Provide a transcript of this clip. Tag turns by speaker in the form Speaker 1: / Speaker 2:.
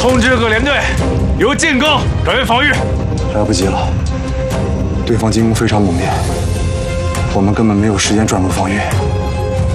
Speaker 1: 通知各连队，由进攻转为防御。
Speaker 2: 来不及了，对方进攻非常猛烈，我们根本没有时间转入防御。